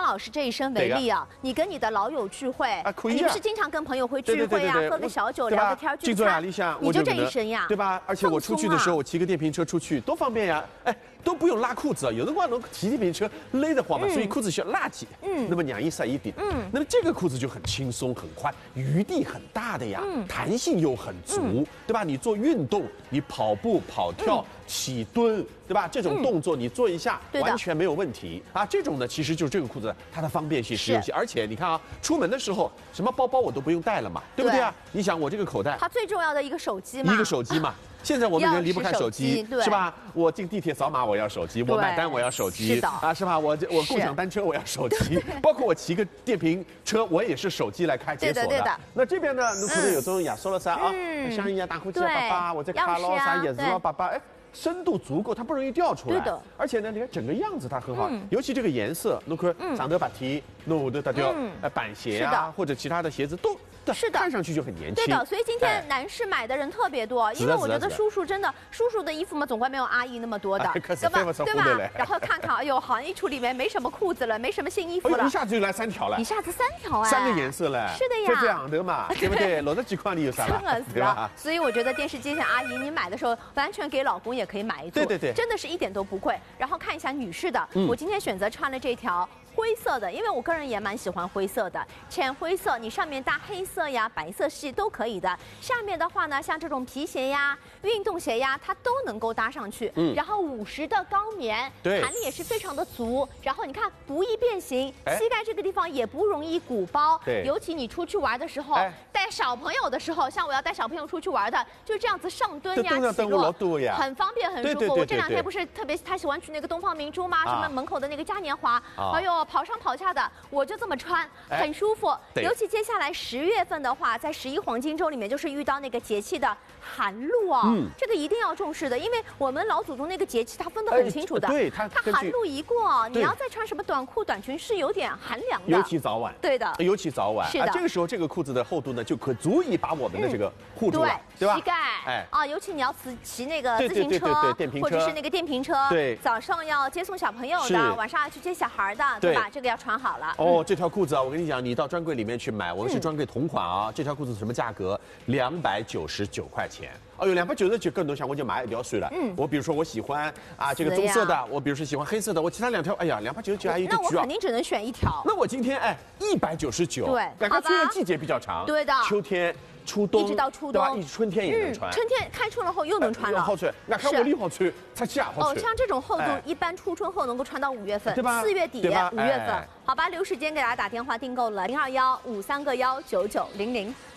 老师这一身为例啊，你跟你的老友聚会， 可以你不是经常跟朋友会聚会呀，喝个小酒，聊个天，聚餐，你就这一身呀， 对吧？而且我出去的时候，我骑个电瓶车出去多方便呀，哎，都不用拉裤子，有的话能骑电瓶车勒得慌嘛，所以裤子需要拉起，那么两一塞一顶，那么这个裤子就很轻松很宽，余地很大的呀，弹性又很足，对吧？你做运动，你跑步、跑跳、起蹲，对吧？这种动作你做一下完全没有问题啊。这种呢，其实就是这个裤子它的方便性、实用性，而且你看啊，出门的时候什么包包我都不用带了嘛，对不对啊？你想我这个口袋， 它最重要的一个手机嘛， 一个手机嘛。现在我们人离不开手机，是吧？我进地铁扫码我要手机，我买单我要手机，啊，是吧？我共享单车我要手机，包括我骑个电瓶车我也是手机来开解锁的。那这边呢，你可能有种亚索了噻啊，像人家打火机啊，爸爸，我在卡劳啥叶子啊，爸爸，哎。深度足够，它不容易掉出来。对的，而且呢，你看整个样子它很好，尤其这个颜色，侬看长得把提，弄的它叫板鞋啊，或者其他的鞋子都。是的，看上去就很年轻。 对的，所以今天男士买的人特别多，因为我觉得叔叔真的，叔叔的衣服嘛，总归没有阿姨那么多的，对吧？对吧？然后看看，哎呦，好像衣橱里面没什么裤子了，没什么新衣服了， 一下子就来3条了， 一下子3条哎 ，3个颜色嘞， 是的呀， 就这样的嘛，对不对？60几块你有啥了？ 对吧？所以我觉得电视机前阿姨，你买的时候完全给老公也可以买一组， 对， 真的是一点都不贵。然后看一下女士的，我今天选择穿了这条。灰色的，因为我个人也蛮喜欢灰色的，浅灰色，你上面搭黑色呀、白色系都可以的。下面的话呢，像这种皮鞋呀、运动鞋呀，它都能够搭上去。然后50的高棉，弹力也是非常的足。然后你看不易变形，膝盖这个地方也不容易鼓包。尤其你出去玩的时候，带小朋友的时候，像我要带小朋友出去玩的，就这样子上蹲呀、起落，很方便、很舒服。我这2天不是特别，他喜欢去那个东方明珠吗？什么门口的那个嘉年华，哎呦。跑上跑下的，我就这么穿，很舒服。尤其接下来10月份的话，在11黄金周里面，就是遇到那个节气的寒露啊，这个一定要重视的，因为我们老祖宗那个节气它分得很清楚的。 对，它寒露一过，你要再穿什么短裤、短裙是有点寒凉的。 尤其早晚。 对的， 尤其早晚。 是的， 这个时候这个裤子的厚度呢，就可足以把我们的这个护住了，对吧？ 膝盖，尤其你要骑那个自行车，或者是那个电瓶车， 对， 早上要接送小朋友的，晚上要去接小孩的，对吧？这个要穿好了。 哦，这条裤子啊，我跟你讲，你到专柜里面去买，我们是专柜同款啊。这条裤子什么价格？299块钱。哦哟，299更多想我就买一条算了。我比如说我喜欢啊这个棕色的，我比如说喜欢黑色的，我其他2条，哎呀，299还有一个那我肯定只能选1条。 那我今天199， 对， 赶快吹的季节比较长， 对的， 秋天。初冬一直到初冬， 对吧？春天也能穿， 春天开春了后又能穿了， 好穿。那看我里好穿，才下好穿。 像这种厚度，一般初春后能够穿到5月份， 对吧？ 4月底、5月份，好吧，留时间给大家打电话订购了，02153个19900。